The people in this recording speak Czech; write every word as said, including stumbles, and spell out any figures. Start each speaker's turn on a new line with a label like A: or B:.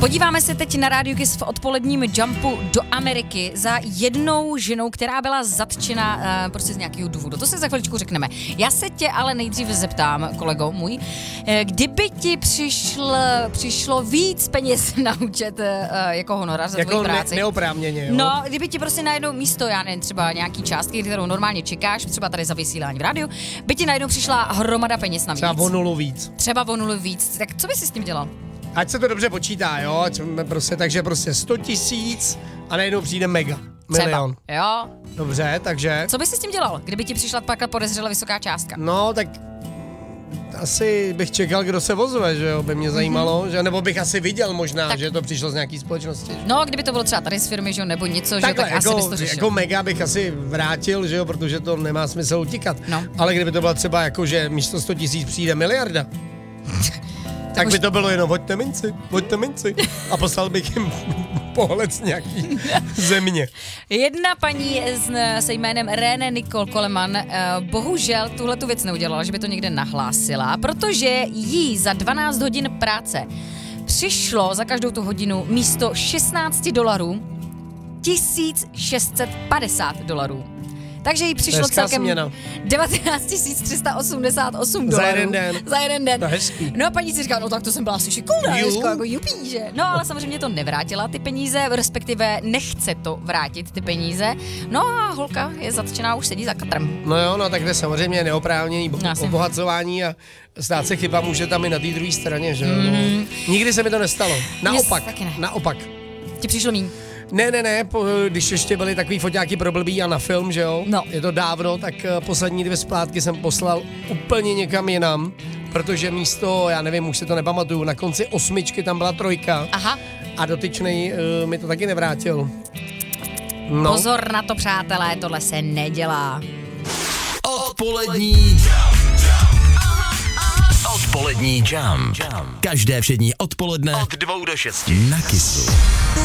A: Podíváme se teď na Rádiu Kiss v odpoledním jumpu do Ameriky za jednou ženou, která byla zatčena uh, prostě z nějakého důvodu. To se za chviličku řekneme. Já se tě ale nejdřív zeptám, kolego můj, kdyby ti přišlo, přišlo víc peněz na účet uh, jako honorář za
B: jako
A: tvoji práci.
B: Ne, neoprávněně, jo?
A: No, kdyby ti prostě najednou místo, já nevím, třeba nějaký částky, kterou normálně čekáš, třeba tady za vysílání v rádiu, by ti najednou přišla hromada peněz navíc.
B: Třeba o nulu víc.
A: Třeba o nulu víc. Tak co bys si s tím dělal?
B: Ať se to dobře počítá, jo, ať prostě, takže prostě sto tisíc a najednou přijde mega. Milion.
A: Třeba, jo.
B: Dobře, takže...
A: Co bys si s tím dělal, kdyby ti přišla pak podezřele vysoká částka?
B: No, tak asi bych čekal, kdo se ozve, že jo, by mě zajímalo, mm-hmm. že, nebo bych asi viděl možná, tak. že to přišlo z nějaký společnosti. Že?
A: No, kdyby to bylo třeba tady z firmy, že jo, nebo něco,
B: Takhle,
A: že jo, tak
B: jako,
A: asi bys to řešil.
B: jako mega bych asi vrátil, že jo, protože to nemá smysl utíkat.
A: No.
B: Ale kdyby to bylo třeba jako, že místo sto tisíc přijde miliarda, tak, tak už... by to bylo jenom hoďte minci, hoďte minci. A poslal bych jim pohled z nějaký země.
A: Jedna paní s, se jménem René Nicole Coleman uh, bohužel tuhletu věc neudělala, že by to někde nahlásila, protože jí za dvanáct hodin práce přišlo za každou tu hodinu místo šestnáct dolarů tisíc šest set padesát dolarů. Takže jí přišlo celkem devatenáct tisíc tři sta osmdesát osm dolarů.
B: Za jeden den.
A: Za jeden den.
B: To hezký.
A: No a paní si říká, no tak to jsem byla asi šikovná, jako jupí, že? No ale samozřejmě to nevrátila ty peníze, respektive nechce to vrátit ty peníze. No a holka je zatčená, už sedí za katrem.
B: No jo, no tak to je samozřejmě neoprávněný obohacování a stát se chyba může tam i na té druhé straně, že jo? Mm-hmm. Nikdy se mi to nestalo. Naopak, ne. naopak.
A: Ti přišlo míň?
B: Ne, ne, ne, po, když ještě byly takový foťáky pro blbý a na film, že jo?
A: No.
B: Je to dávno, tak poslední dvě splátky jsem poslal úplně někam jinam, protože místo, já nevím, už si to nepamatuju, na konci osmičky tam byla trojka.
A: Aha.
B: A dotyčnej uh, mi to taky nevrátil. No.
A: Pozor na to, přátelé, tohle se nedělá.
C: Odpolední Odpolední jump. Každé všední odpoledne od dvou do šesti na Kissu.